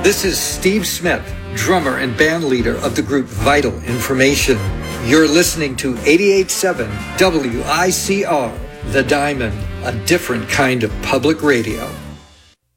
This is Steve Smith, drummer and band leader of the group Vital Information. You're listening to 88.7 WICR, The Diamond, a different kind of public radio.